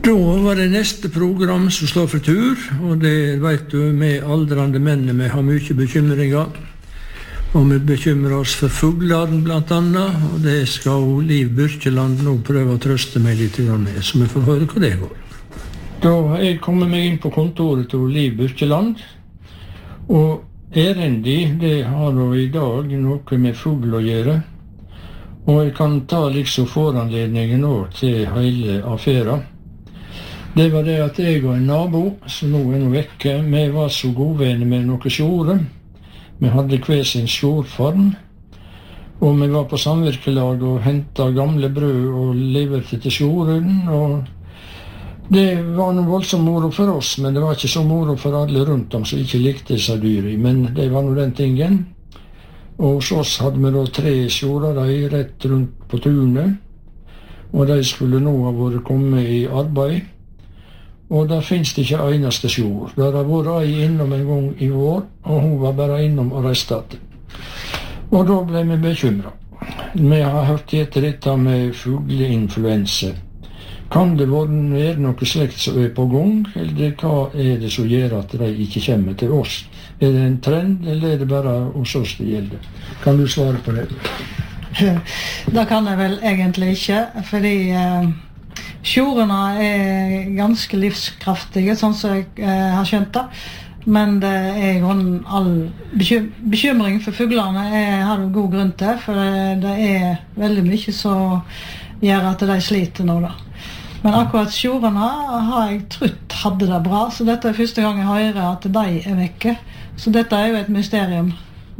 Da var det neste program som slår for tur, og det vet du, med aldrande menn vi har mye bekymringer. Og vi bekymrer oss for fuglene blant annet, og det skal Liv Byrkjeland nå prøve å trøste meg litt med, så vi får høre hva det går. Da har jeg kommet meg inn på kontoret til Liv Byrkjeland, og erendi, det har nå i dag noe med fugl å gjøre. Og jeg kan ta liksom foranledningen nå til hele affæra. Det var det at jeg og en nabo, som nå er vekke, vi var så godvenner med noen sjore. Vi hadde hver sin sjorform, og vi var på samvirkelag og hentet gamle brød og leverte til sjoren, og det var noe voldsomt moro for oss, men det var ikke så moro for alle rundt om som ikke likte disse dyri, men det var noe den tingen. Og hos oss hadde vi da 3 sjorer rett rundt på tunet, og de skulle nå ha vært kommet i arbeid. Og der finnes det ikke eneste sjord. Der har vært ei innom en gang i år, og hun var bare innom og reiste att. Og da ble vi bekymret. Vi har hørt etter dette med fugleinfluensa. Kan det være noe slikt som er på gang, eller hva er det som gjør at de ikke kommer til oss? Er det en trend, eller er det bare hos oss det gjelder? Kan du svare på det? Det kan jeg vel egentlig ikke, fordi sjorene er ganske livskraftige, sånn som jeg har skjønt det. Men det er all bekymring for fuglene har du god grunn til, for det er veldig mye som gjør at de sliter nå da. Men akkurat sjorene har jeg trodd hadde det bra, så dette er første gang jeg hører at de er vekke. Så dette er jo et mysterium.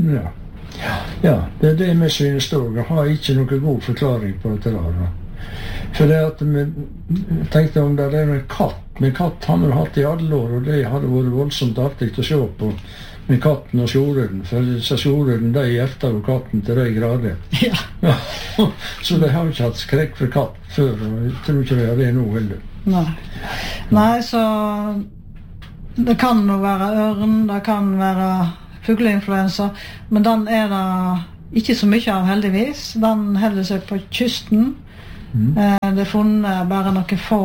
Ja, det er det vi synes også. Jeg har ikke noen god forklaring på dette da. For det at vi tenkte om det er en katt. Men katt har vi hatt i alle år, og det hadde vært voldsomt artig å se på med katten og sjoreden. For disse sjoreden, de gifter jo katten til de grader. Ja. Så de har ikke hatt skrekk for katt før, og jeg tror ikke de har det nå heller. Nei, så det kan jo være ørn, det kan være fugleinfluensa, men den er det ikke så mye av heldigvis. Den holder seg på kysten. Det er funnet bare noen få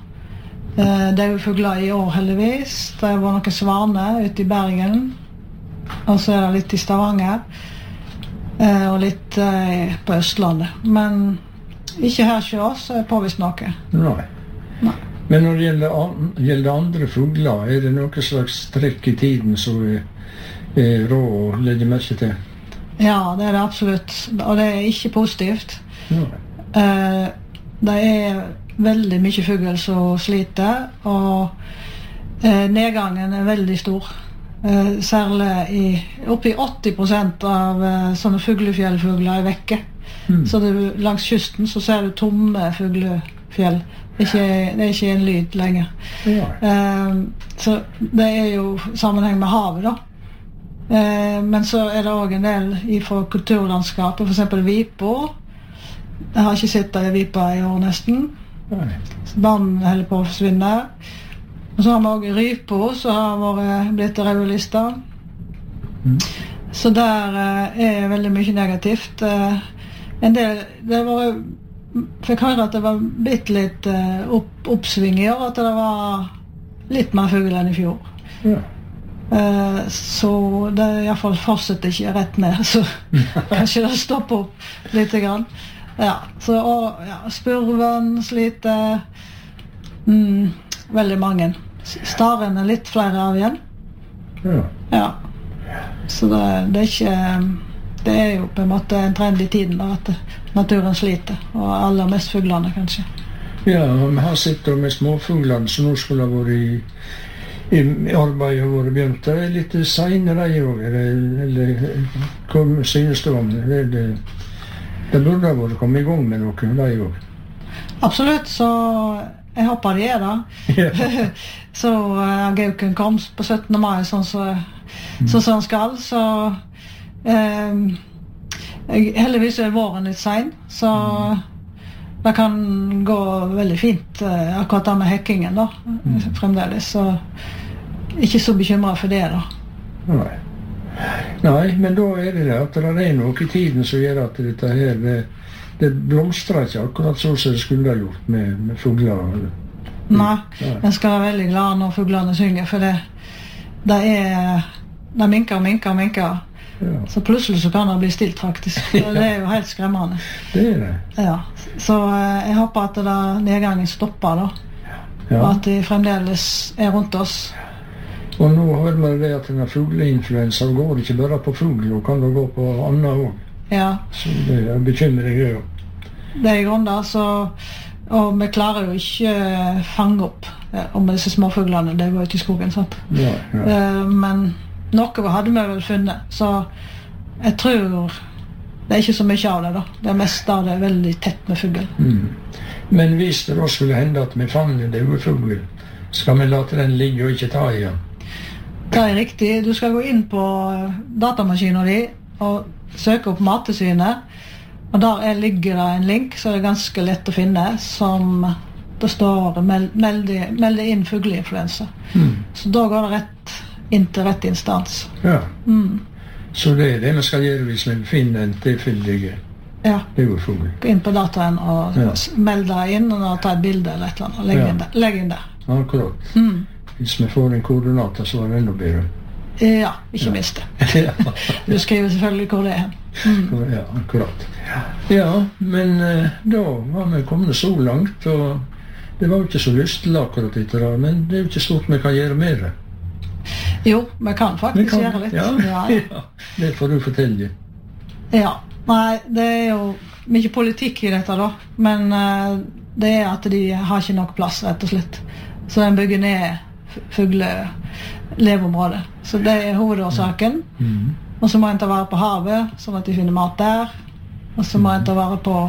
døde fugler i år heldigvis. Det var noen svaner ute i Bergen, og så er det litt i Stavanger og litt på Østlandet, men ikke her hos oss er påvist noe. Nei. Men når det gjelder andre fugler, er det noe slags trekk i tiden som er rå å legge merke til? Ja, det er det absolutt, og det er ikke positivt. Det er veldig mye fugl som sliter, og nedgangen er veldig stor. Særlig oppi 80% av sånne fuglefjellfugler er vekke. Så langs kysten så ser du tomme fuglefjell. Det er ikke en lyd lenger. Så det er jo sammenheng med havet da. Men så er det også en del fra kulturlandskapet, for eksempel vipa. Jeg har ikke sett det i vipa i år nesten. Den holder på å forsvinne. Og så har vi også rypa, som har blitt rødlista. Så der er veldig mye negativt. En del, fikk høre at det var blitt litt oppsving i år, at det var litt mer fugl enn i fjor. Så det i hvert fall fortsetter ikke rett ned, så kanskje det stopper opp litt grann. Så spurven sliter, veldig mange. Staren er litt flere av igjen. Så det er ikke, det er jo på en måte en trend i tiden da, at naturen sliter, og aller mest fuglene kanskje. Ja, vi har sett med småfuglene som nå skulle ha vært i arbeid og vært begynt. Det er litt senere de også, eller hva synes du om det? Det burde ha vært kommet i gang med noe, de også. Absolutt, så jeg håper de er da. Så gauken kom på 17. mai sånn som han skal, så heldigvis er våren litt sen, så det kan gå veldig fint akkurat da med hekkingen da, fremdeles, så ikke så bekymret for det da. Nei, men da er det at det er noe i tiden som gjør at dette her, det blomstrer ikke akkurat så som det skulle ha gjort med fugler. Nei, en skal være veldig glad når fuglene synger, for det minker og minker og minker. Ja. Så plutselig så kan det bli stilt faktisk. Og det er jo helt skremmende. Det er det. Ja. Så jeg håper at nedgangen stopper da. Ja. Og at de fremdeles er rundt oss. Og nå hører man det at denne fugleinfluensa går ikke bare på fugl, og kan det gå på annet også. Ja. Så det er bekymring jo. Det er grunn da, så og vi klarer jo ikke fange opp om disse småfuglene, det går ut i skogen, sant? Ja, ja. Men noe hadde vi vel funnet, så jeg tror det er ikke så mye av det da. Det meste av det er veldig tett med fugl. Men hvis det da skulle hende at vi fanger det fugl, skal vi late den ligge og ikke ta i den? Det er riktig. Du skal gå inn på datamaskinen din og søke opp Mattilsynet, og der ligger det en link, så det er ganske lett å finne, som det står meld inn fugleinfluensa. Så da går det rett inn til rett instans. Ja. Så det er det vi skal gjøre hvis vi finner en tilfeldig fugl. Gå inn på dataen og meld deg inn og ta et bilde eller et eller annet, og legg inn der. Akkurat. Hvis vi får en koordinator, så er det enda bedre. Ja, ikke minst det. Du skriver selvfølgelig hvor det er. Ja, akkurat. Ja, men da var vi kommet så langt, og det var jo ikke så lystelig akkurat dette da, men det er jo ikke stort vi kan gjøre mer. Jo, vi kan faktisk gjøre litt. Ja, det får du fortelle. Ja, nei, det er jo mye politikk i dette da, men det er at de har ikke nok plass, rett og slett. Så den bygger ned fugleleveområdet. Så det er hovedårsaken. Og så må en ta vare på havet, sånn at de finner mat der. Og så må en ta vare på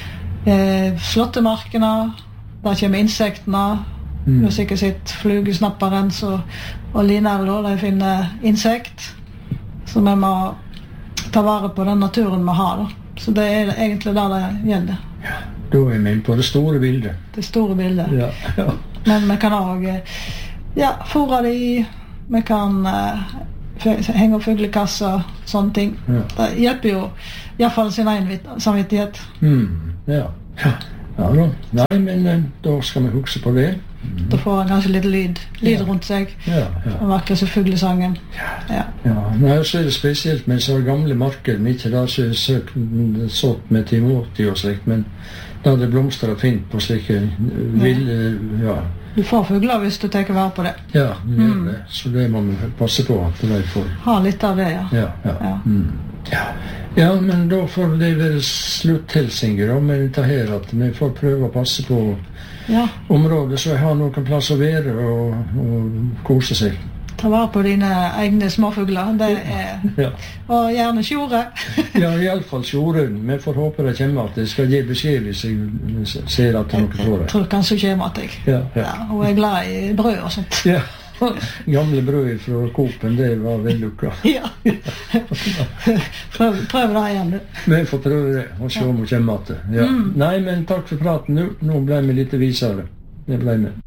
slåttemarkene, der kommer insektene. Du har sikkert sett flugesnapperen og linævler, de finner insekt. Så vi må ta vare på den naturen vi har da. Så det er egentlig der det gjelder. Ja, da er vi på det store bildet. Det store bildet. Ja. Men vi kan også fôre de, vi kan henge opp fuglekasser, sånne ting. Det hjelper jo i hvert fall sin egen samvittighet. Ja da. Nei, men da skal vi huske på det. Da får han kanskje litt lyd rundt seg. Den vakre fuglesangen. Nei, så er det spesielt med så gamle marker, ikke da så er sått med timoti og slikt, men da det blomstrer fint på slike ville, Du får fugler hvis du tar vare på det. Ja, det gjør det. Så det må vi passe på at de får. Ha litt av det, Ja, men da får det være slutthilsinger med dette her, at vi får prøve å passe på området, så jeg har noen plass å være og kose seg. Ta vare på dine egne småfugler, det er, og gjerne sjore. Ja, i alle fall sjorøen. Vi får håpe det kommer at det skal gi beskjed hvis jeg ser at noe får det. Jeg tror kanskje det kommer at jeg. Hun er glad i brød og sånt. Ja, gamle brød fra Coop-en, det var vellukka. Prøv det igjen, du. Vi får prøve det, og se om hun kommer at det. Nei, men takk for praten nå. Nå ble vi litt visere. Det ble vi.